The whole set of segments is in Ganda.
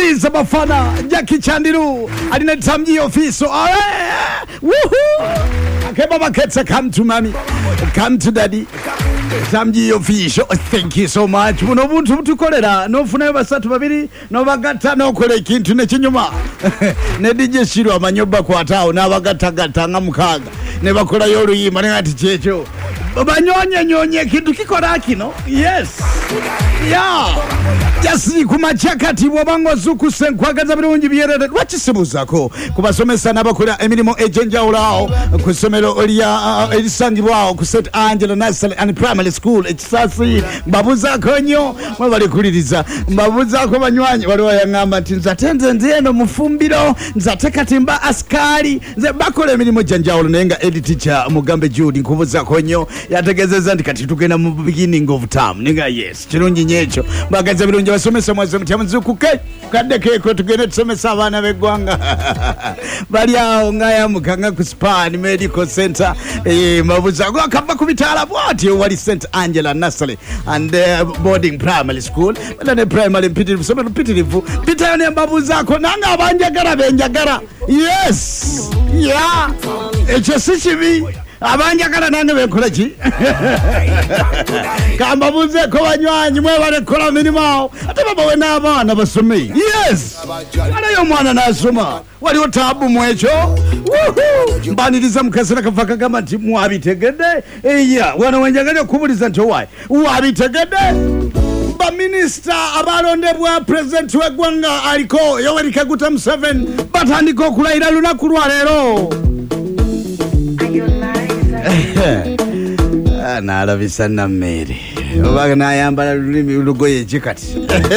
Sikiliza bafana, Jackie Chandiru alina tamji ofiso. Woohoo! Okay, Baba Ketsa, come to mommy, come to daddy. Tamji official. Thank you so much. Muno buntu tukolera no funa basatu babiri no bagata no kole kintu ne kinyuma. Ne DJ Shiro amanyoba kwatao na bagata gatanga mukaga. Ne bakola yolu yima ne ati checho. Banyonye kintu kikora kino. Yes. Yeah. Jasi kumachakati wabango zuku senkwagaza birungi biyerere wakisibuzako kubasomesa nabakola emirimo ejenja olao kusomero olia elisangibwao ku St Angela Nursery and Primary School ekisasi babuza konyo mwabali kuliriza babuza ko banywanyi wali wayangamba ati nzatenze nzeno mufumbiro nzateka timba askari nze bakola emirimo janjawolo nenga edi teacher Mugambe Judy nkubuza konyo yategezeza ndikati tugenda mu beginning of term ninga yes kirungi nyecho bagaza birungi basomesa mwazo mutyamuzukuke kadeke ko tugende tusomesa abana beggwanga bali aho ngaya mukanga ku Span Medical Center mabuza go akava ku bitala bwati wali St Angela Nursery and boarding primary school bana primary mpitirivu somero mpitirivu pitana ne mabuza ko nanga abanjagara benjagara yes yeah echo sichibi abanjagala nange bekola ki kamba buze ko banywanyi mwe bale kola minimao ate baba we n'abaana basome yes ala yo mwana nasoma wali otabu mwecho mbaniriza mukasera kavaka kama ti mwabitegede wana wenjagala kubuliza nti why wabitegede ba minister abalondebwa president wegwanga aliko Yoweri Kaguta Museveni batandika okulayira lunaku lwa leero nalabisa nammere oba nayambala lulimi lugoye kikati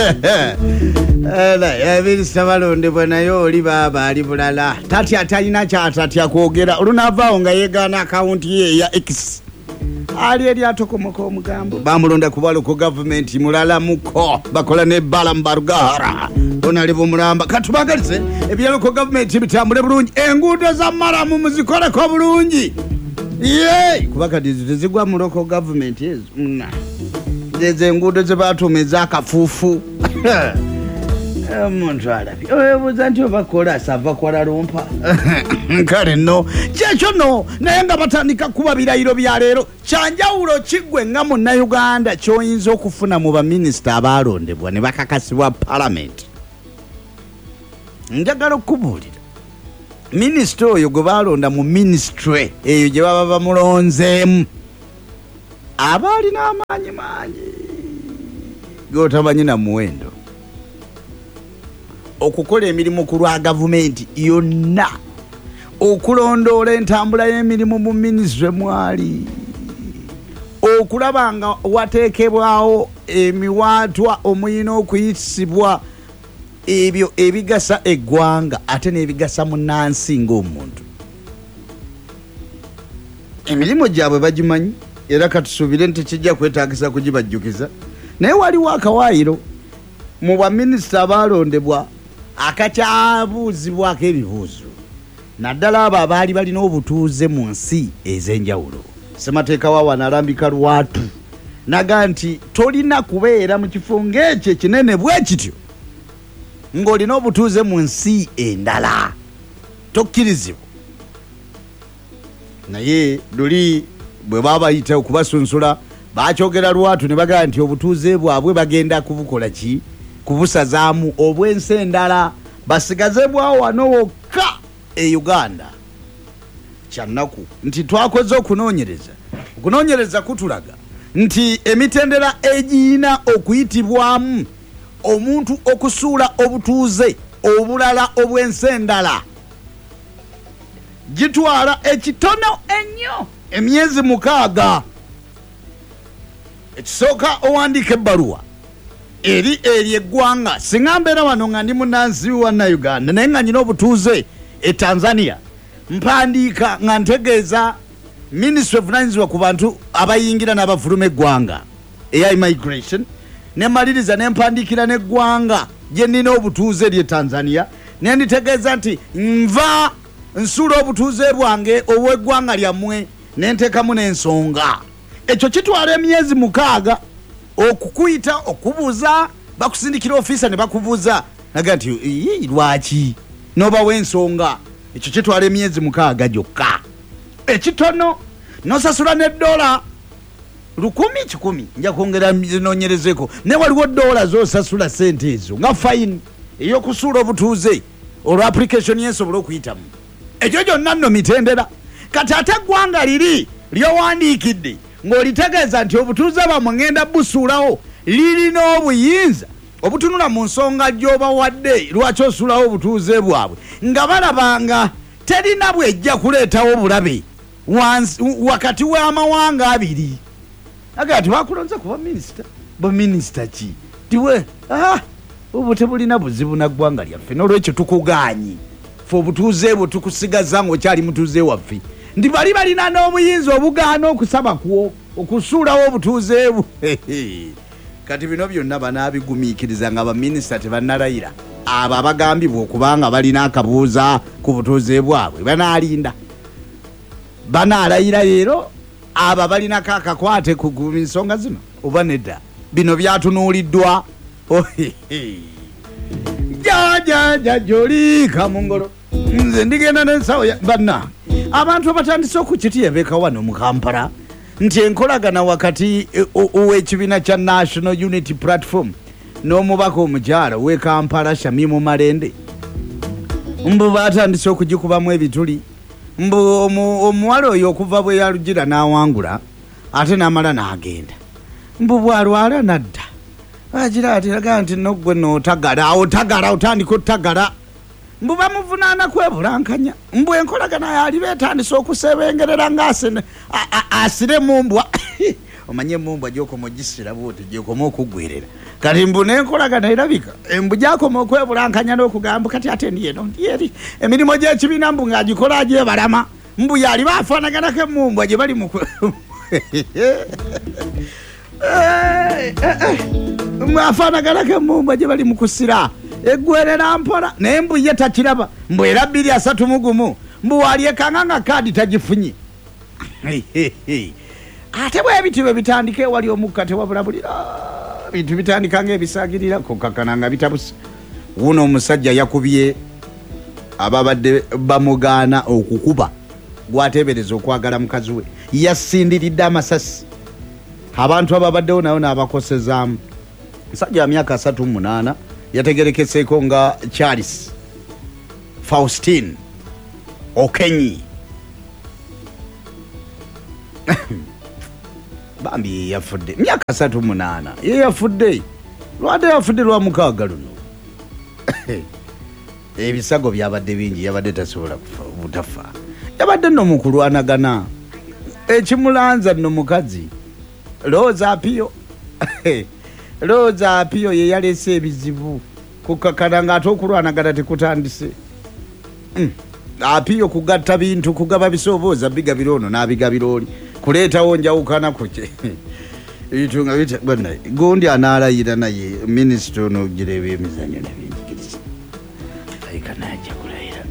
minisita balondebwa naye oli baaba ali bulala tatya talina kyatatya kwogera olunavaawo nga yeegaana akawunti ye eya X ali eri atokomoka omugambo bamulonda ku baloko gavumenti mulala muko bakola nebbala mu Barugahara onali bumulamba katubagalize ebyaloko gavumenti bitambule bulungi enguudo za maramu muzikoleko bulungi kubaka tezigwa mu local government ezo zeze enguudo ze batumeza akafuufu omuntu alabi oyebuuza nti obakola sava kwala lumpa kale no kyekyo no naye nga batandika kuba birayiro bya leero kyanjawulo kiggwe nga munnayuganda kyoyinza okufuna mu baminisita abalondebwa ne bakakasibwa parliament. Njagala okubuulira minisita oyo gwe balonda mu ministry eyo gye baba bamulonzeemu abaali n'amaanyi mangi gotamanyi na muwendo okukola emirimu ku lwa gavumenti yonna okulondoola entambula y'emirimu mu ministry mwali okulaba nga wateekebwawo emiwaatwa omuyina okuyisibwa ebyo ebigasa eggwanga ate n'ebigasa munnansi ng'omuntu. Emirimu gyabwe bagimanyi era katusuubire nti kijja kwetaagisa kugibajjukiza naye waliwo akawaayiro mu baminisita abalondebwa akakyabuuzibwako ebibuuzo naddala abo abaali balina obutuuze mu nsi ez'enjawulo. Ssemateeka wa wano alambika lwatu naga nti tolina kubeera mu kifo ng'ekyo ekinene bwe kityo ng'olina obutuuze mu nsi endala tokkirizibwa. Naye luli bwe babayita okubasunsula bakyogera lwatu ne bagamba nti obutuuze bwabwe bagenda kubukola ki kubusazaamu obw'ensi endala basigaze bwawo wano wokka e Uganda. Kyannaku nti twakoze okunoonyereza kutulaga nti emitendera egiyina okuyitibwamu omuntu okusuula obutuuze obulala obw'ensi endala gitwala ekitono ennyo emyezi 6. Ekisooka owandiika ebbaluwa eri eggwanga singa mbeera wano nga ndi munnansi wa Uganda naye nga nyina obutuuze e Tanzania mpandiika nga ntegeeza Ministry of Lands ku bantu abayingira n'abavuluma eggwanga eya immigration ne maliriza ne mpandiikira n'eggwanga gye nnina obutuuze lye Tanzania ne nditegeeza nti nva nsuula obutuuze bwange obw'eggwanga lyammwe ne nteekamu n'ensonga. Ekyo kitwala emyezi 6 okukuyita okubuuza bakusindikira ofiisa ne bakubuuza nagati lwaki noba wensonga ekyo kitwala emyezi 6 gyokka ekitono nosasula $1 1,000 nja kwongera zinonyerezeko ne waliwo $1 zosasula sente ezo nga fine eyokusuula obutuuze olwo application yesobola okuyitamu ekyo gyonna nno mitendera kati ate eggwanga liri lyowandiikidde ng'olitegeeza nti obutuuze bwamwe ngenda busuulawo lirina obuyinza obutunula mu nsonga gy'obawadde lwaki osuulawo obutuuze bwabwe nga balabanga terina bwejja kuleetawo bulabe wakati w'amawanga abiri agati bakulonze kuba minisita buminisita ki tiwe obwo tebulina buzibu na ggwanga lyaffe n'olwekyo tukugaanyi fe obutuuze bwe tukusigaza ng'okyali mutuuze waffe ndi bali balina n'obuyinza obugaana okusaba kwo okusuulawo obutuuze bwe kati bino byonna banaabigumiikiriza nga baminisita tebannalayira abo abagambibwa okubanga balina akabuuza ku butuuze bwabwe banaalayira leero abo balinako akakwate ku nsonga zino oba nedda bino byatunuuliddwa joliika mu ngolo nze ndigenda n'ensawo banna abantu abatandise okukitiyebeka wano mu Kampala nti enkolagana wakati ow'ekibiina kya National Unity Platform n'omubaka omukyala w'e Kampala Shamimu Malende mbu batandise okugikubamu ebituli mbu omuwala oyo okuva bwe yalugira n'awangula ate n'amala n'agenda mbu bwalwala nadda agira atiraga nti noggwe n'otagala otandika otagala mbu bamuvunaana kwebulankanya mbu enkolagana yali beetandisa okusebengerera ng'asire mumbwa omanye emumbwa gyokoma ogisira bwoti gyokoma okuggwerera kati mbu n'enkolagana erabika embu gyakoma okwebulankanya n'okugamba kati ate ndiyeno ndiyeri emirimu gy'ekibiina mbu ng'agikola agyebalama mbu yali baafaanaganako emumbwa gye bali mu afaanaganako emumbwa gye bali mu kusira eggwerera mpola naye mbu ye takiraba mbu era 231 mbu walyekanga nga kaadi tagifunye ate bwebiti bwe bitandika ewali omukka tewabulabulira bintu bitandika ng'ebisaagirira kokakana nga bitabusa wuno omusajja yakubye ababadde bamugaana okukuba gwateebereza okwagala mukazi we yasindiridde amasasi abantu ababaddewo nayo n'abakosezaamu musajja wa myaka 38 yategerekeseeko nga Charles Faustin Okenyi bambi yafudde myaka 38 ye yafudde lwate yafudde lwa mukaaga luno ebisago byabadde bingi yabadde tasobola butafa yabadde nno mukulwanagana ekimulanza nno mukazi Roza Apio ye yalese ebizibu kukakana nga ate okulwanagana tekutandise Apio kugatta bintu kugaba bisobooza bigabira ono n'abigabira oli kuleetawo njawukana kuke ebintu nga bana gundi anaalayira naye minisita ono ogireba emizanyo nebyenjigiriza ayikanaajja kulayira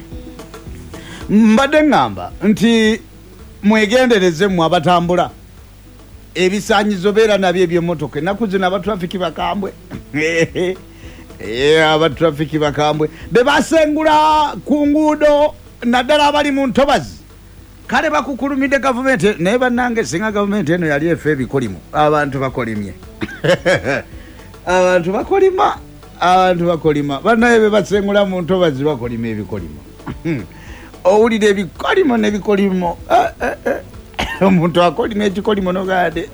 mbadde ngamba nti mwegendereze mmwe abatambula ebisaanyizo beera nabyo eby'emmotoka ennaku zino abatrafiki bakambwe abatrafiki bakambwe be basengula ku nguudo naddala abali mu ntobazi kale bakukulumidde gavumenti naye bannange singa gavumenti eno yali efe ebikolimo abantu bakolimye abantu bakolima bannaye be basengula mu ntobazi bakolima ebikolimo owulira ebikolimo n'ebikolimo omuntu akolima ekikolimo nogade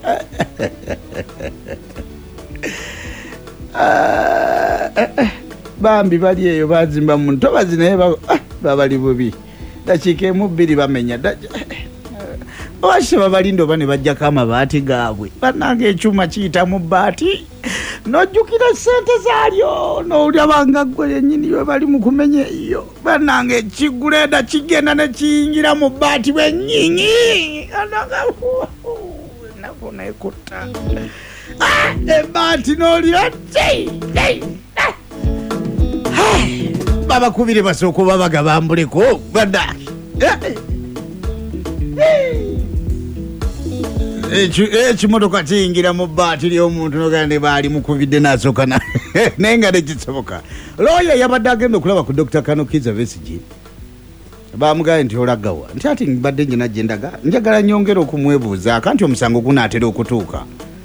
bambi bali eyo bazimba mu ntobazi naye babali bubi dakiika emu 2 bamenya bashaba balinda oba ne bajjako amabaati gaabwe bannanga ekyuma kiyita mu bbaati nojjukira sente zaalyo n'olabanga ggwe yennyini we bali mu kumenya eyo bannanga ekiguleda kigenda ne kiyingira mu bbaati bwennyinyi nako nekutta ebbaati n'olira babakubire basooka oba bagabambuleko bannange ekimotoka kiyingira mu bbaati ly'omuntu nogande baali mukubidde naasokana naye nga nekisoboka. Looya yabadde agenda okulaba ku Dr. Kanokiza Besigye bamugaye nti olagawa nti ati mbadde njena gyendaga njagala nyongera okumwebuuza akanti omusango gunaatera okutuuka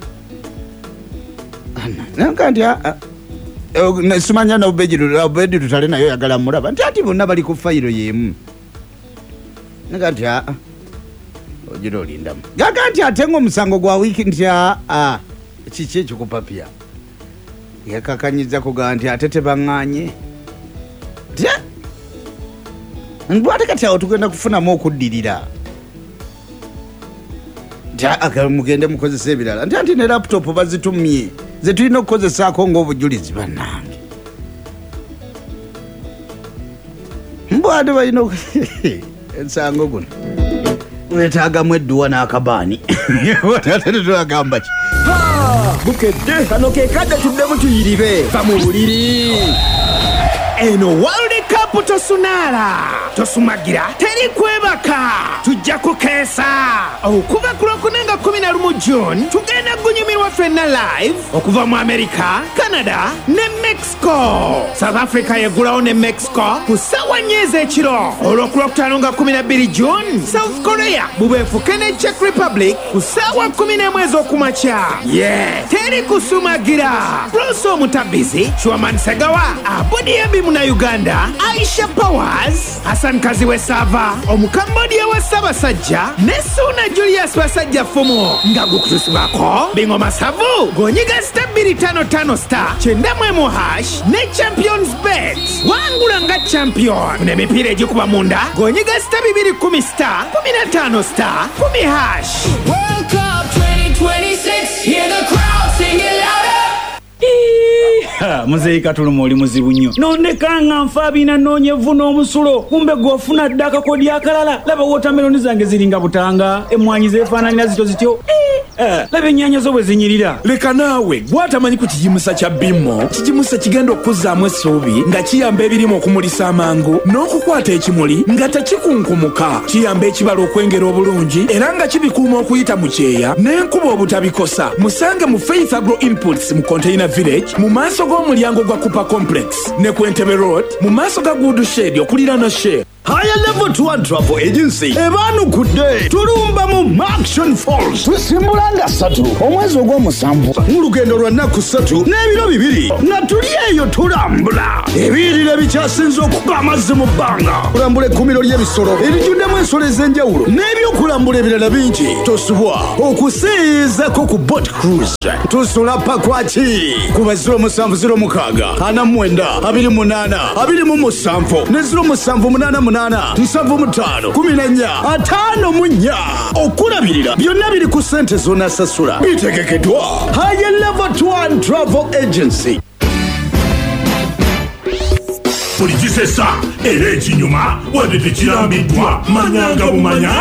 nanka nti simanya naubedi tutale nayo yagala mulaba nti ati bonna bali ku fayiro y'emu nanka nti ogira olindamu gaga nti ate ng'omusango gwa wiiki nti kiki ekikupapya yakakanyiza kugaa nti ate tebaŋŋaanye ate kati awo tugenda kufunamu okuddirira mugende mukozesa ebirala nti anti ne laputopu bazitumye ze tulina okukozesaako ng'obujulizi bannange mbwade balina ensango guno wetaagamu edduwa n'akabaani tetwagamba ki bukedde kano ke kadde tuddemu tuyiribe va mu buliri eno World Cup tosunaala tosumagira teri kwebaka tujja kukeesa okuva ku Lwokunenga 11 June tugenda gunyumirwa ffenna live okuva mu America, Canada ne Mexico. South Africa yegulawo ne Mexico ku ssaawa 4 ez'ekiro. Olw'okulwokutaano nga 12 June South Korea bubeefuke ne Czech Republic ku ssaawa 11 ez'okumakya. Teri kusumagira. Bruce Omutabizi, Chwaman Segawa, Abodiembi muna Uganda, Aisha Powers, Hassan Kaziwe Sava, Omukambodia wa Ssaabasajja ne Suna Julius Basajja Fumu nga gukutusibako Bingo Masavu gonyiga star 255 star 91# ne Champions Bet wangula nga champion n'emipiira egikuba munda gonyiga star 210 star 15 star 10#. World Cup 2026, hear the crowd singing louder. Muzeyi Katulumo oli muzibu nnyo nondekanga nfa abina noonyevu n'omusulo kumbe gw'ofuna dda akakodi akalala laba wotameloni zange ziringa butanga emmwanyi zeefaananira zityo laba ennyaanya zo bwe zinyirira. Leka naawe gwatamanyi ku kijimusa kya Bimmo kijimusa kigenda okuzzaamu essuubi nga kiyamba ebirimu okumulisa amangu n'okukwata ekimuli nga tekikunkumuka kiyamba ekibala okwengera obulungi era nga kibikuuma okuyita mu kyeya n'enkuba obutabikosa. Musange mu Faith Agro Inputs mu Container Village mu maaso g'omulyango gwa Cooper Complex ne ku Entebbe Road mu maaso ga Good Shed okuliraana Shell. Higher Level 1 Travel Agency ebaanukudde tulumba mu Maction Falls tusimbulanga 3 omwezi ogw'omusanvu mu lugendo lwa nnaku 3 n'ebiro 2 nga tuli eyo tulambula ebiyirira bikyasinze okuba amazzi mu bbanga kulambula ekkumiro ly'ebisolo erijjuddemu ensolo ez'enjawulo n'ebyokulambula ebirala bingi tosubwa okusiizako ku boat cruise tusula pakwaki ku ba 0706 49 28 27 ne 0788 7 14 okulabirira byonna biri ku ssente z'onasasula bitegekeddwa Higher Level 1 Travel Agency. Buli kisesa era ekinyuma wadde tekirambiddwa manyanga bumanya